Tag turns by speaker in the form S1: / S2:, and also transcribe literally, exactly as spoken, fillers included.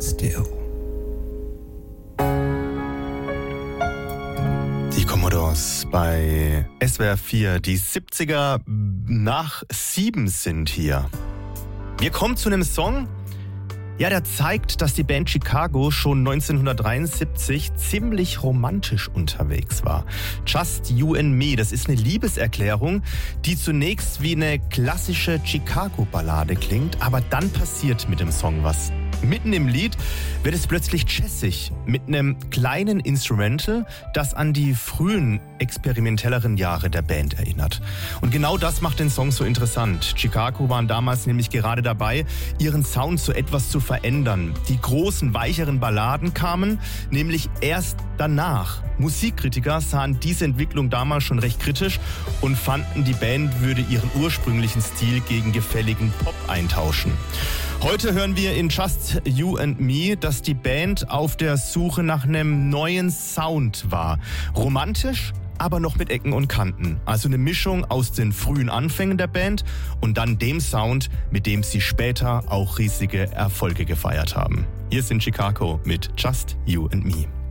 S1: still.
S2: Die Commodores bei S W R vier, die siebziger nach sieben sind hier. Wir kommen zu einem Song, ja, der zeigt, dass die Band Chicago schon neunzehnhundertdreiundsiebzig ziemlich romantisch unterwegs war. Just You and Me, das ist eine Liebeserklärung, die zunächst wie eine klassische Chicago-Ballade klingt, aber dann passiert mit dem Song was. Mitten im Lied wird es plötzlich jazzig mit einem kleinen Instrumental, das an die frühen, experimentelleren Jahre der Band erinnert. Und genau das macht den Song so interessant. Chicago waren damals nämlich gerade dabei, ihren Sound zu etwas zu verändern. Die großen, weicheren Balladen kamen nämlich erst danach. Musikkritiker sahen diese Entwicklung damals schon recht kritisch und fanden, die Band würde ihren ursprünglichen Stil gegen gefälligen Pop eintauschen. Heute hören wir in Just You and Me, dass die Band auf der Suche nach einem neuen Sound war. Romantisch, aber noch mit Ecken und Kanten. Also eine Mischung aus den frühen Anfängen der Band und dann dem Sound, mit dem sie später auch riesige Erfolge gefeiert haben. Hier sind Chicago mit Just You and Me.